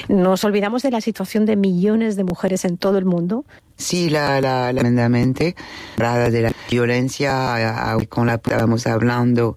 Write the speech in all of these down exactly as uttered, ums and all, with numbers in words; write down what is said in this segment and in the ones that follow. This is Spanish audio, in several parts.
Nos olvidamos de la situación de millones de mujeres en todo el mundo. Sí, la, la, la tremendamente, de la violencia con la que estábamos hablando,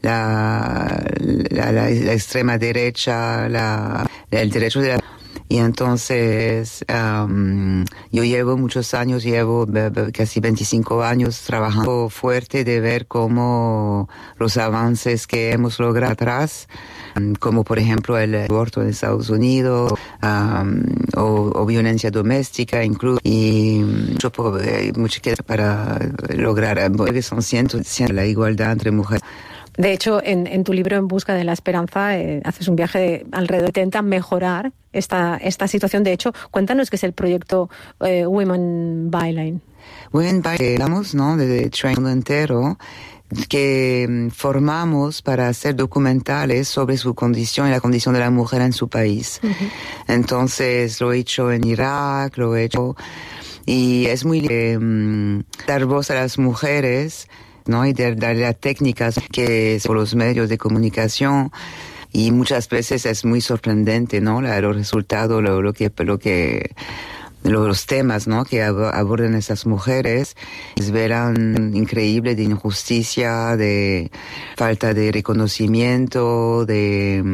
la, la, la, la extrema derecha, la, el derecho de la... Y entonces, um, yo llevo muchos años, llevo casi veinticinco años trabajando fuerte de ver cómo los avances que hemos logrado atrás, como por ejemplo el aborto en Estados Unidos, um, o, o violencia doméstica incluso, y mucho, mucho que para lograr, que son cientos, cientos la igualdad entre mujeres. De hecho, en, en tu libro En busca de la esperanza, eh, haces un viaje de alrededor, intenta mejorar esta, esta situación. De hecho, cuéntanos qué es el proyecto eh, Women Byline. Women Byline, hablamos, ¿no?, de training entero, que formamos para hacer documentales sobre su condición y la condición de la mujer en su país. Uh-huh. Entonces, lo he hecho en Irak, lo he hecho... Y es muy... Eh, dar voz a las mujeres, ¿no?, y de darle técnicas que son los medios de comunicación, y muchas veces es muy sorprendente, ¿no?, la, los resultados, lo, lo que lo que los temas, ¿no?, que abordan esas mujeres, es verán increíble de injusticia, de falta de reconocimiento, de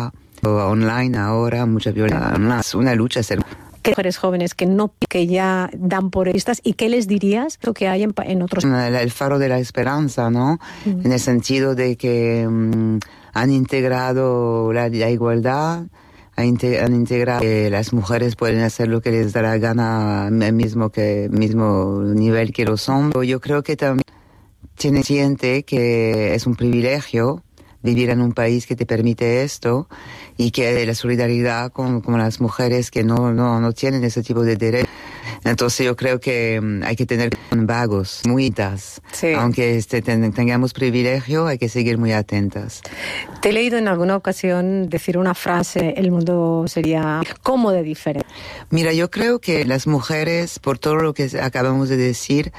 online ahora, mucha violencia, es una lucha ser mujeres jóvenes que no que ya dan por vistas, y qué les dirías lo que hay en, en otros. El, el faro de la esperanza, ¿no? Mm. En el sentido de que um, han integrado la, la igualdad, han, inte, han integrado que las mujeres pueden hacer lo que les da la gana, mismo que mismo nivel que los hombres. Yo creo que también tiene siente que es un privilegio vivir en un país que te permite esto, y que la solidaridad con, con las mujeres que no, no, no tienen ese tipo de derechos. Entonces yo creo que um, hay que tener vagos, muitas. Sí. Aunque este, ten, tengamos privilegio, hay que seguir muy atentas. Te he leído en alguna ocasión decir una frase: el mundo sería como de diferente. Mira, yo creo que las mujeres, por todo lo que acabamos de decir,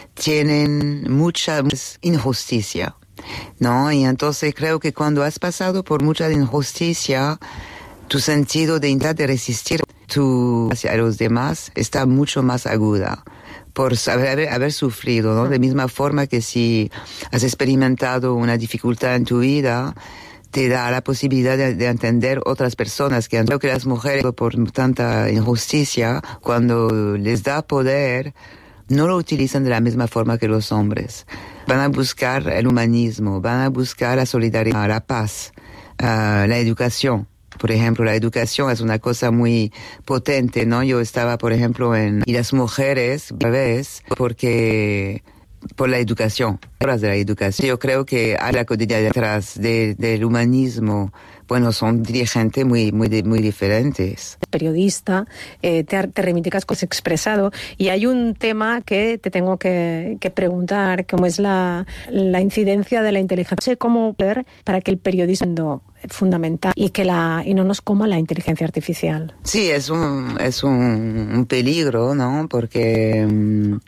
tienen mucha injusticia, ¿no? Y entonces creo que cuando has pasado por mucha injusticia, tu sentido de intentar de resistir tu, hacia los demás está mucho más aguda por haber, haber sufrido, ¿no? De misma forma que si has experimentado una dificultad en tu vida, te da la posibilidad de, de entender otras personas. Que creo que las mujeres, por tanta injusticia, cuando les da poder, no lo utilizan de la misma forma que los hombres. Van a buscar el humanismo, van a buscar la solidaridad, la paz, uh, la educación. Por ejemplo, la educación es una cosa muy potente, ¿no? Yo estaba, por ejemplo, en... Y las mujeres, a veces, porque... por la educación, horas de la educación. Yo creo que hay la cotidiana detrás de, del humanismo. Bueno, son dirigentes muy, muy, muy diferentes. Periodista, eh, te, te reivindicas con expresado, y hay un tema que te tengo que, que preguntar, como es la, la incidencia de la inteligencia. No sé cómo ver para que el periodismo es fundamental y que la y no nos coma la inteligencia artificial. Sí, es un es un, un peligro, ¿no? Porque um,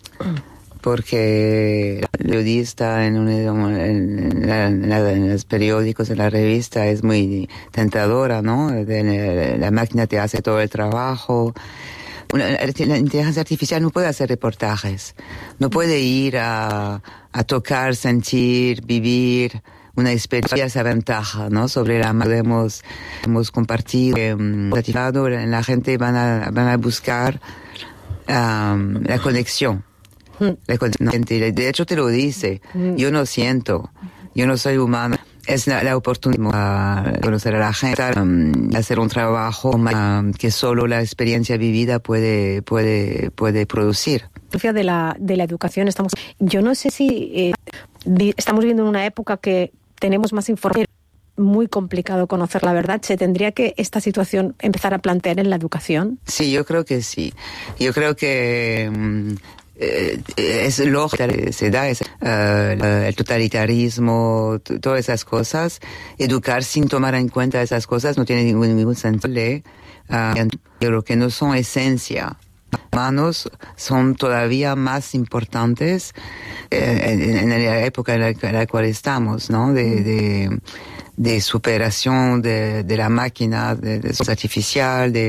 porque el periodista en, un, en, la, en, la, en los periódicos, en la revista, es muy tentadora, ¿no? De, la máquina te hace todo el trabajo. Una, la inteligencia artificial no puede hacer reportajes, no puede ir a, a tocar, sentir, vivir una experiencia, esa ventaja, ¿no? Sobre la que hemos, hemos compartido, um, la gente van a, van a buscar um, la conexión. De hecho te lo dice, yo no siento, yo no soy humano. Es la, la oportunidad de conocer a la gente, um, hacer un trabajo um, que solo la experiencia vivida puede puede puede producir. De la de la educación estamos. Yo no sé si eh, vi, estamos viviendo en una época que tenemos más información. Muy complicado conocer la verdad. ¿Se tendría que esta situación empezar a plantear en la educación? Sí, yo creo que sí. Yo creo que um, Eh, es lógico, se da es, uh, el totalitarismo, t- todas esas cosas. Educar sin tomar en cuenta esas cosas no tiene ningún, ningún sentido. Uh, pero que no son esencia. Humanos son todavía más importantes eh, en, en la época en la, en la cual estamos, ¿no? De, de, de superación de, de la máquina, de, de artificial, de